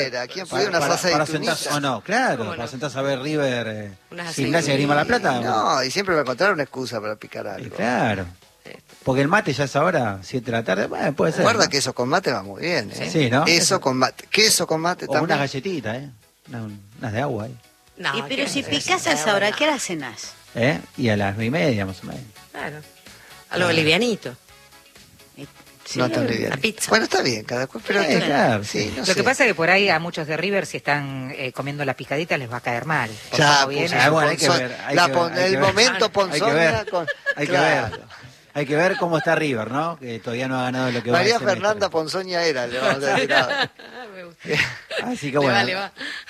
fuera. ¿Quién puede unas aceitunitas? O no, claro, para sentarse a ver River, Gimnasia de Grima La Plata. No, y siempre va a encontrar una excusa para picar algo. Claro. Porque el mate ya es ahora, 7 de la tarde, bueno, puede ser. Guarda, ¿no? Que eso con mate va muy bien, ¿eh? Sí, ¿no? Eso con mate. Queso con mate o también. unas galletitas, unas de agua ahí. No, pero si picás a esa hora, ¿qué hora cenás? Y a las 9:30 más o menos. Claro. Algo livianito. Sí, No tan liviano. La pizza. Bueno, está bien, cada cual, pero claro. sí, no Lo sé. que pasa es que por ahí a muchos de River, si están comiendo la picadita, les va a caer mal. Por Ya, cómo viene. pues, bueno, hay que ver, el momento Ponzoña con... Hay que Claro. ver. Hay que ver cómo está River, ¿no? Que todavía no ha ganado lo que va a María semestre. Fernanda Ponzoña era, le vamos a decir ahora. Me gusta. Así que bueno. Le va.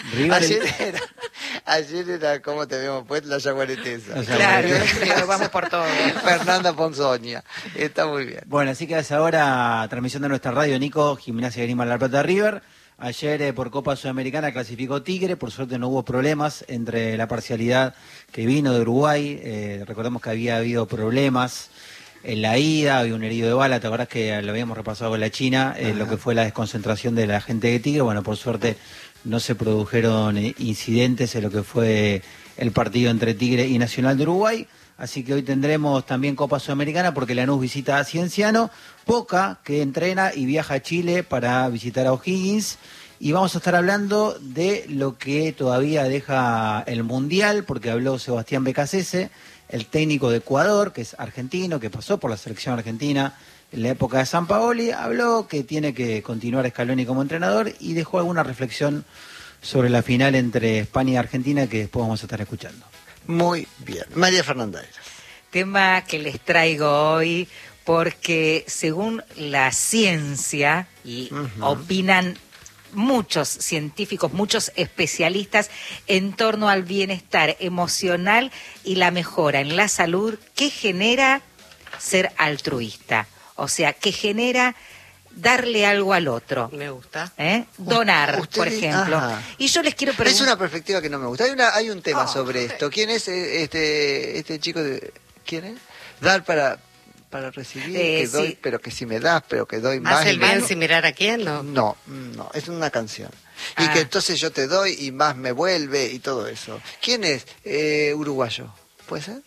River Ayer era como te vemos pues la yaguaretesa. O sea, Claro, bueno, claro, vamos por todo. Fernanda Ponzoña. Está muy bien. Bueno, así que a esa hora, transmisión de nuestra radio, Nico, Gimnasia de Grima La Plata River. Ayer por Copa Sudamericana clasificó Tigre, por suerte no hubo problemas entre la parcialidad que vino de Uruguay. Recordemos que había habido problemas en la ida, había un herido de bala, ¿te acordás que lo habíamos repasado con la China? Lo que fue la desconcentración de la gente de Tigre. Bueno, por suerte no se produjeron incidentes en lo que fue el partido entre Tigre y Nacional de Uruguay. Así que hoy tendremos también Copa Sudamericana porque Lanús visita a Cienciano, Boca que entrena y viaja a Chile para visitar a O'Higgins. Y vamos a estar hablando de lo que todavía deja el Mundial, porque habló Sebastián Becasese, el técnico de Ecuador, que es argentino, que pasó por la selección argentina en la época de Sampaoli. Habló que tiene que continuar Scaloni como entrenador y dejó alguna reflexión sobre la final entre España y Argentina que después vamos a estar escuchando. Muy bien. María Fernanda. Tema que les traigo hoy porque según la ciencia, y opinan muchos científicos, muchos especialistas en torno al bienestar emocional y la mejora en la salud que genera ser altruista. O sea, que genera darle algo al otro. Me gusta. Donar, Usted por ejemplo. ajá. Y yo les quiero Es preguntar... una perspectiva que no me gusta. Hay un tema sobre esto. ¿Quién es este chico de... ¿Quién es? Dar para recibir, que doy, sí. pero que si me das, pero que doy más. ¿Hace el y bien menos. sin mirar a quién? No. No, es una canción. Y que entonces yo te doy y más me vuelve y todo eso. ¿Quién es? Uruguayo. ¿Puede ser?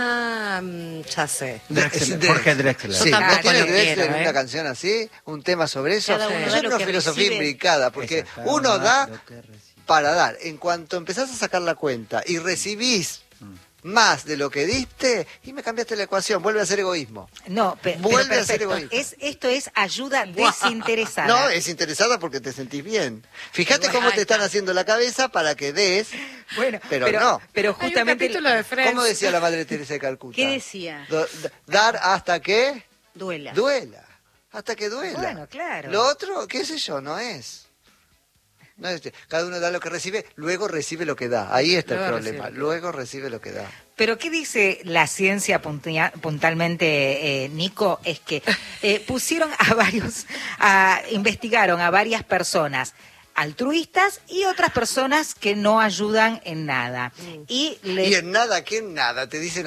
Ya sé. Jorge Drexler. Sí, Yo ¿no tampoco tiene lo Drexler quiero, una canción así? ¿Un tema sobre eso? Cada uno Es da lo una que filosofía recibe. imbricada, porque Esa, uno da lo que recibe. para dar. En cuanto empezás a sacar la cuenta y recibís más de lo que diste, y me cambiaste la ecuación, vuelve a ser egoísmo. No, Vuelve pero a ser perfecto. egoísta. Esto es ayuda desinteresada. No, es interesada porque te sentís bien. Fíjate cómo te están haciendo la cabeza para que des, Bueno, pero no. Pero Hay un justamente... capítulo de Friends. ¿Cómo decía la Madre Teresa de Calcuta? ¿Qué decía? Dar hasta que Duela. duela. Hasta que duela. Bueno, claro. Lo otro, qué sé yo, no es. No es cada uno da lo que recibe, luego recibe lo que da. Ahí está el Luego problema. recibe. Luego recibe lo que da. Pero ¿qué dice la ciencia puntualmente, Nico? Es que pusieron investigaron a varias personas altruistas y otras personas que no ayudan en nada. Y en nada, ¿qué en nada? Te dicen,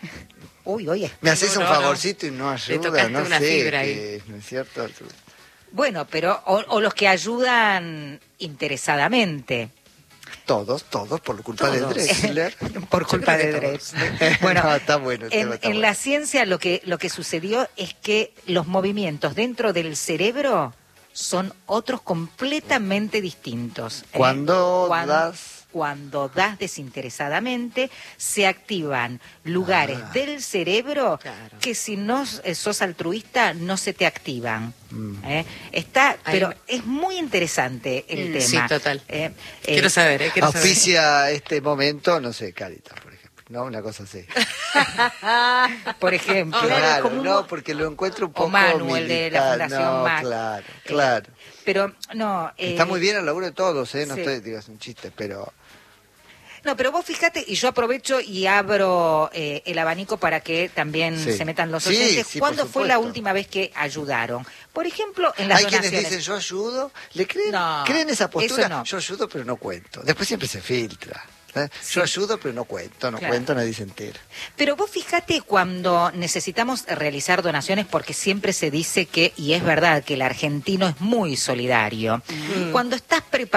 Uy, me haces un No, favorcito y no Le ayuda, tocaste no una sé, fibra ahí. qué es, ¿no es cierto? bueno, pero o los que ayudan interesadamente. Todos, por culpa de Todos. Drexler. Por culpa Yo creo de que Drexler. todos. Bueno, No, está bueno. el tema está en bueno. la ciencia lo que sucedió es que los movimientos dentro del cerebro son otros completamente distintos. Cuando das desinteresadamente, se activan lugares del cerebro Claro. que si no sos altruista no se te activan. Pero es muy interesante el tema. Sí, total. Quiero saber, quiero saber. Auspicia este momento, no sé, Caritas, por ejemplo. No, una cosa así. Por ejemplo. Claro, como no, porque lo encuentro un poco o Manuel de la militar. Fundación No, MAC. claro. Pero no. Está muy bien el laburo de todos, no sí. estoy, digas un chiste, pero... No, pero vos fíjate, y yo aprovecho y abro el abanico para que también Sí. se metan los Sí, oyentes. sí, por ¿Cuándo fue la supuesto. última vez que ayudaron? Por ejemplo, en las Hay donaciones. quienes dicen, yo ayudo, ¿le creen? No, ¿Creen esa postura? eso no. Yo ayudo, pero no cuento. Después siempre se filtra. Sí. Yo ayudo, pero no cuento, Claro. cuento, nadie se entera. Pero vos fíjate cuando necesitamos realizar donaciones, porque siempre se dice que, y es verdad, que el argentino es muy solidario. Cuando estás preparado